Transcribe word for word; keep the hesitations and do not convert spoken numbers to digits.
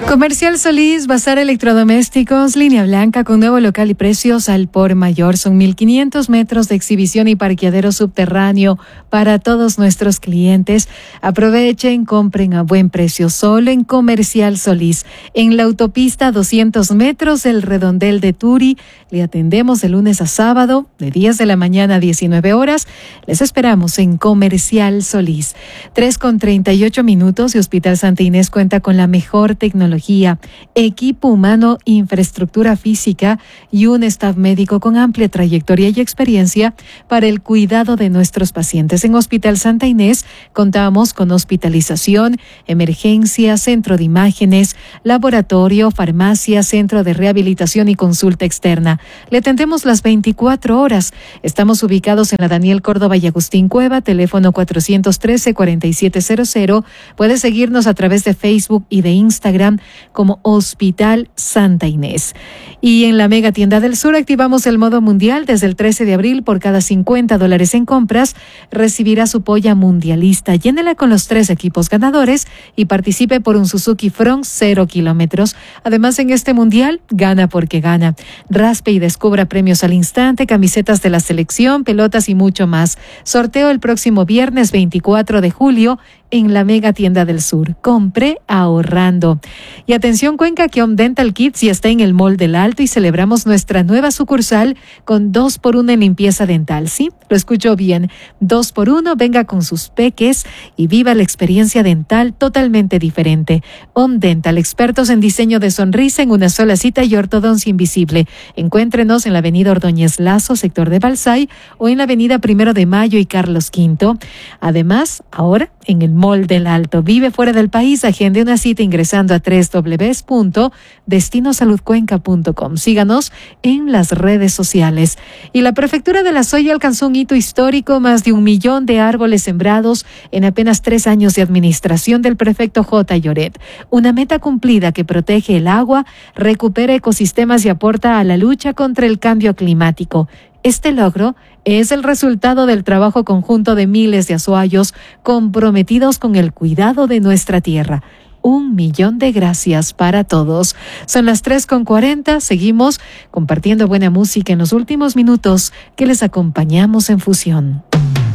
Comercial Solís, Bazar Electrodomésticos, línea blanca con nuevo local y precios al por mayor. Son mil quinientos metros de exhibición y parqueadero subterráneo para todos nuestros clientes. Aprovechen, compren a buen precio solo en Comercial Solís. En la autopista doscientos metros del Redondel de Turi. Le atendemos de lunes a sábado, de diez de la mañana a diecinueve horas. Les esperamos en Comercial Solís. tres con treinta y ocho minutos y Hospital Santa Inés cuenta con la mejor tecnología, equipo humano, infraestructura física y un staff médico con amplia trayectoria y experiencia para el cuidado de nuestros pacientes. En Hospital Santa Inés contamos con hospitalización, emergencia, centro de imágenes, laboratorio, farmacia, centro de rehabilitación y consulta externa. Le atendemos las veinticuatro horas. Estamos ubicados en la Daniel Córdoba y Agustín Cueva, teléfono cuatrocientos trece, cuarenta y siete cero cero. Puede seguirnos a través de Facebook y de Instagram como Hospital Santa Inés. Y en la Mega Tienda del Sur activamos el modo mundial. Desde el trece de abril, por cada cincuenta dólares en compras, recibirá su polla mundialista. Llénela con los tres equipos ganadores y participe por un Suzuki Front cero kilómetros. Además, en este mundial, gana porque gana. Raspe y descubra premios al instante, camisetas de la selección, pelotas y mucho más. Sorteo el próximo viernes veinticuatro de julio en la Mega Tienda del Sur. Compre ahorrando. Y atención Cuenca, que Home Dental Kids ya está en el Mall del Alto y celebramos nuestra nueva sucursal con dos por uno en limpieza dental. ¿Sí? Lo escuchó bien. Dos por uno, venga con sus peques y viva la experiencia dental totalmente diferente. Home Dental, expertos en diseño de sonrisa en una sola cita y ortodoncia invisible. Encuéntrenos en la avenida Ordóñez Lazo, sector de Balsay, o en la avenida Primero de Mayo y Carlos Quinto. Además, ahora en el Mall del Alto. Vive fuera del país, agende una cita ingresando a doble u doble u doble u punto destino salud cuenca punto com. Síganos en las redes sociales. Y la Prefectura de La Soya alcanzó un hito histórico, más de un millón de árboles sembrados en apenas tres años de administración del prefecto J. Lloret. Una meta cumplida que protege el agua, recupera ecosistemas y aporta a la lucha contra el cambio climático. Este logro es el resultado del trabajo conjunto de miles de azuayos comprometidos con el cuidado de nuestra tierra. Un millón de gracias para todos. Son las tres con cuarenta. Seguimos compartiendo buena música en los últimos minutos que les acompañamos en Fusión.